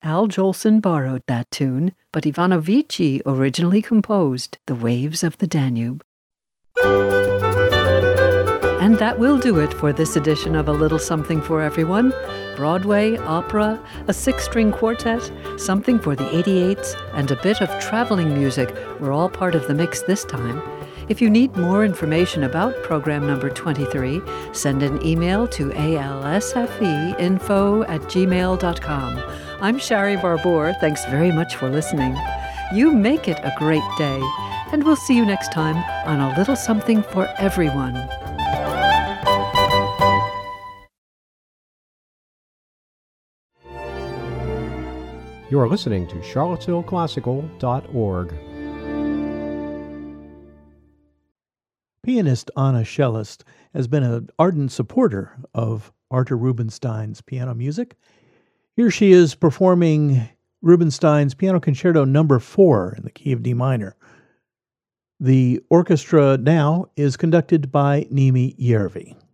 Al Jolson borrowed that tune, but Ivano Vici originally composed The Waves of the Danube. And that will do it for this edition of A Little Something for Everyone. Broadway, opera, a six-string quartet, something for the 88s, and a bit of traveling music were all part of the mix this time. If you need more information about program number 23, send an email to alsfeinfo@gmail.com. I'm Shari Barbour. Thanks very much for listening. You make it a great day, and we'll see you next time on A Little Something for Everyone. You are listening to charlottesvilleclassical.org. Pianist Anna Schellest has been an ardent supporter of Artur Rubinstein's piano music. Here she is performing Rubinstein's Piano Concerto No. 4 in the key of D minor. The orchestra now is conducted by Nimi Järvi.